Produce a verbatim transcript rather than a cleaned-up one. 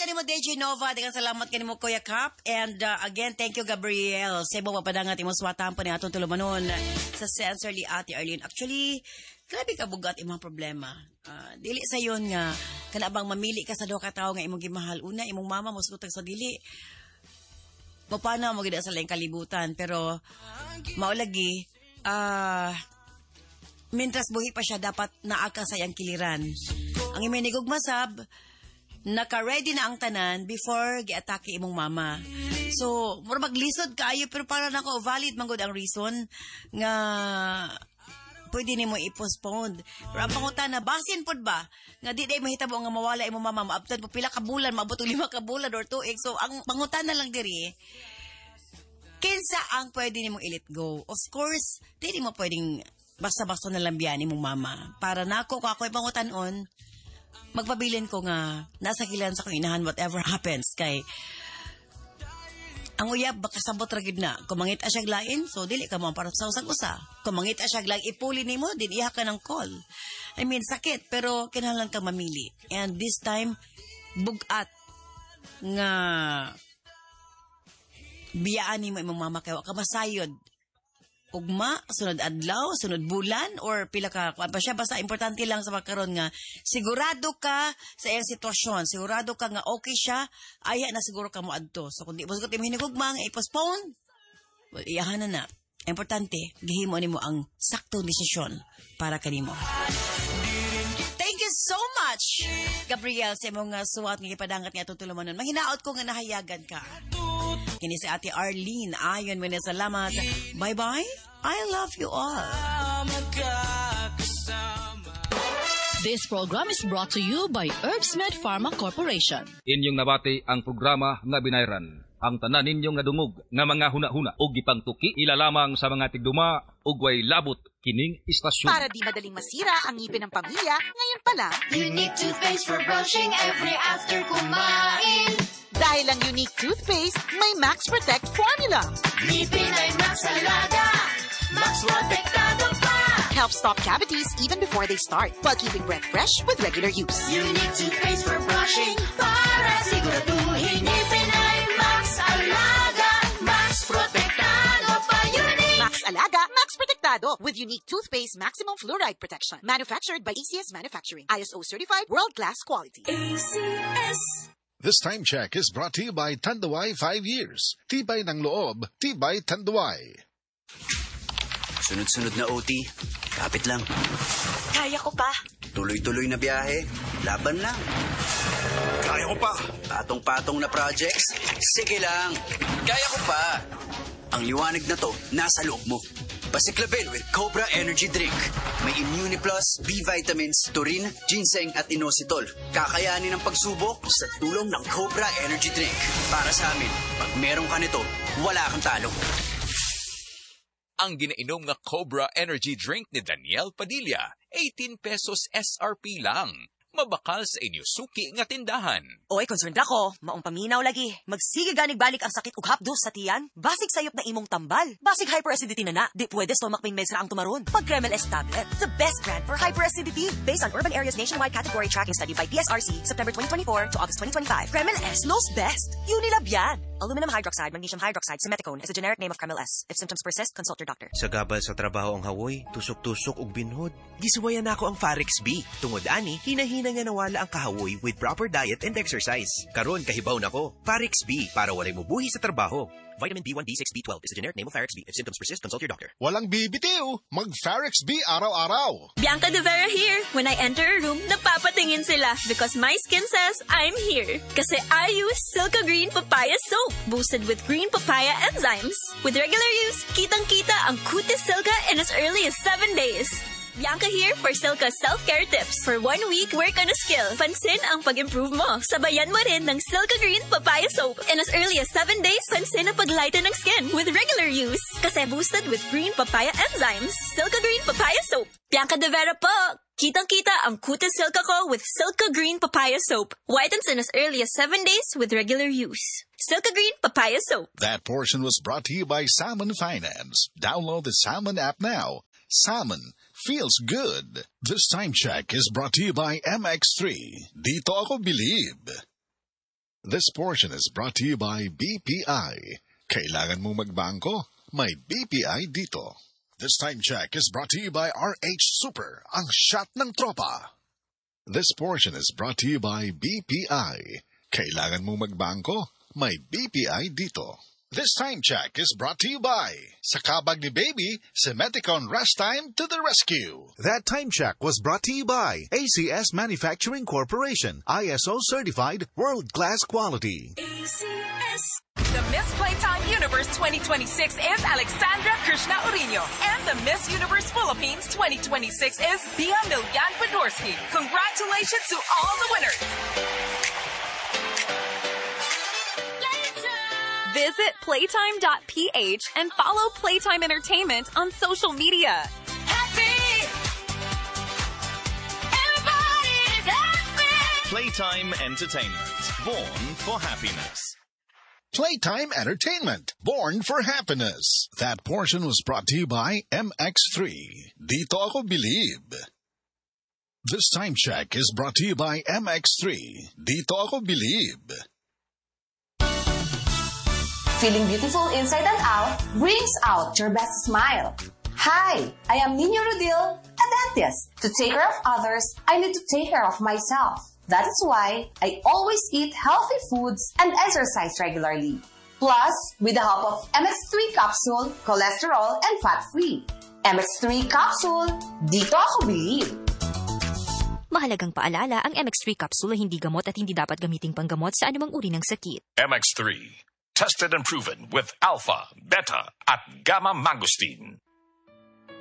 kanimo D J Nova, daghang salamat kanimo Kuya Cap, and uh, again thank you Gabriel sa imo papadangat imo swatan pa ni atong tulumanon sa Sensorly Ate Arlene. Actually, grabe ka bugat imong problema. Uh, dili sa yon nga kana bang mamili ka sa duha ka tawo nga imong gimahal. Una imong mama mo sugtag sa dili. Mapana mo gid sa laing kalibutan, pero maulagi ah uh, Mintras buhi pa siya, dapat naa ka sa iyang kiliran. Ang imay nigugmasab, naka-ready na ang tanan before gi-atake imong mama. So, mura maglisod kaayo, pero para nako valid man gud ang reason nga pwede nimo i-postpone. Pero ang pangutana, basin pod ba? Nga di day mahitabo nga mawala imong mama, maabtan po pila ka bulan, maabot og lima ka bulan or tuig. So, ang pangutana lang diri, kinsa ang pwede nimo i-let go? Of course, di mo pwedeng basta-basta na lang biyanin mong mama. Para nako ko ako'y pangutanon, magpabilin ko nga nasa kilan sa kong inahan whatever happens. Kay ang uyab baka sabot ragid na. Kung mangit asyag lain, so dili ka mo para sa usag-usa. Kung mangit asyag lain, ipuli ni mo, din iha ka ng call. I mean, sakit, pero kinahanglan kang mamili. And this time, bugat nga biyaan mo imong mama kayo. Kamasayod. Ugma, sunod adlaw, sunod bulan, or pila ka, kuan pa siya, basta importante lang sa magkaroon nga, sigurado ka sa iyang sitwasyon, sigurado ka nga okay siya, aya na siguro ka mo adto. So, kung di mo siguro yung hinigugma, nga i-postpone, well, iyahan na na. Importante, gihimo ni mo ang saktong desisyon para kanimo. Thank you so much, Gabriel, sa imong uh, suwat ng ipadangat nga tutulumanon. Mahinaot ko nga nahayagan ka. Kini si Ate Arlene, ayon mo na salamat. Bye-bye. I love you all. This program is brought to you by Herbsmed Pharma Corporation. Inyong nabati ang programa nga binayran. Ang tanan ninyong nga dungog nga mga huna-huna o gipangtuki ilalamang sa mga tigduma ug way labot kining istasyon. Para di madaling masira ang ngipin ng pamilya, ngayon pa lang. Unique toothpaste for brushing every after kumain. Dahil ang unique toothpaste, may Max Protect formula. Ngipin ay Max Alaga, Max Protektado pa. Helps stop cavities even before they start, while keeping breath fresh with regular use. Unique toothpaste for brushing, para siguraduhin ngipin ay Max Alaga, Max Protektado pa. Unique Max Alaga, Max Protektado with unique toothpaste maximum fluoride protection. Manufactured by A C S Manufacturing. I S O certified world-class quality. A C S. This time check is brought to you by Tanduay five years. Tibay ng loob, Tibay Tanduay. Sunod-sunod na O T, kapit lang. Kaya ko pa. Tuloy-tuloy na biyahe, laban lang. Kaya ko pa. Patong-patong na projects, sige lang. Kaya ko pa. Ang liwanag na to, nasa loob mo. Pasiklaben with Cobra Energy Drink. May Immuniplus, B-vitamins, taurine, ginseng at inositol. Kakayanin ang pagsubok sa tulong ng Cobra Energy Drink. Para sa amin, pag meron ka nito, wala kang talo. Ang ginainom nga Cobra Energy Drink ni Daniel Padilla, eighteen pesos S R P lang. Mabakal sa inyo suki nga tindahan. Oy, concerned ako. Maong paminaw lagi. Magsige ganig balik ang sakit ug hapdos sa tiyan. Basig sayop na imong tambal. Basig hyperacidity na na. Di pwede stomach pain meds ra ang tumaron. Pag Kremel S tablet, the best brand for hyperacidity. Based on Urban Areas Nationwide Category Tracking Study by P S R C, September twenty twenty-four to August twenty twenty-five. Kremel S knows best. Unilab yan. Aluminum hydroxide, magnesium hydroxide, simeticone is a generic name of Kremel S. If symptoms persist, consult your doctor. Sa gabal sa trabaho ang hawoy, tusok-tusok ug binhod. Gisuwayan nako ang Farex B. Tungod ani, hinahina nga nawala ang kahawoy with proper diet and exercise. Karon kahibaw nako. Farex B para walay mubuhi sa trabaho. Vitamin B one, B six, B twelve is a generic name of Farex B. If symptoms persist, consult your doctor. Walang bibitiw. Mag-Farex B araw-araw. Bianca De Vera here. When I enter a room, napapatingin sila because my skin says I'm here. Kasi I use Silka Green Papaya Soap, boosted with green papaya enzymes. With regular use, kitang-kita ang kutis Silka in as early as seven days. Bianca here for Silka self-care tips. For one week, work on a skill. Pansin ang pag-improve mo. Sabayan mo rin ng Silka Green Papaya Soap. In as early as seven days, pansin ang paglighten ng skin with regular use. Kasi boosted with green papaya enzymes. Silka Green Papaya Soap. Bianca De Vera po! Kitang-kita ang kutis Silka ko with Silka Green Papaya Soap. Whitens in as early as seven days with regular use. Silka Green Papaya Soap. That portion was brought to you by Salmon Finance. Download the Salmon app now. Salmon feels good. This time check is brought to you by M X three. Dito ako believe. This portion is brought to you by B P I. Kailangan mo magbangko? May B P I dito. This time check is brought to you by R H Super, ang shot ng tropa. This portion is brought to you by B P I. Kailangan mo magbangko? May B P I dito. This time check is brought to you by Sa kabag ni Baby, Semeticon Rest Time to the rescue. That time check was brought to you by A C S Manufacturing Corporation, I S O certified, world-class quality. A C S. The Miss Playtime Universe twenty twenty-six is Alexandra Krishna Urino, and the Miss Universe Philippines twenty twenty-six is Bia Milyan Podorsky. Congratulations to all the winners. Visit playtime dot p h and follow Playtime Entertainment on social media. Happy! Everybody's happy! Playtime Entertainment, born for happiness. Playtime Entertainment, born for happiness. That portion was brought to you by M X three. Dito ako believe. This time check is brought to you by M X three. Dito ako believe. Feeling beautiful inside and out brings out your best smile. Hi, I am Nino Rodil, a dentist. To take care of others, I need to take care of myself. That is why I always eat healthy foods and exercise regularly. Plus, with the help of M X three capsule, cholesterol and fat-free. M X three capsule, dito ako believe. Mahalagang paalala, ang M X three capsule ay hindi gamot at hindi dapat gamiting panggamot sa anumang uri ng sakit. M X three. Tested and proven with alpha, beta, at gamma mangosteen.